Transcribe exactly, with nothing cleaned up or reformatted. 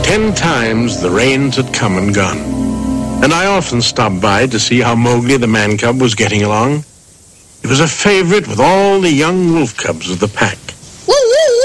Ten times the rains had come and gone, and I often stopped by to see how Mowgli the man cub was getting along. He was a favorite with all the young wolf cubs of the pack.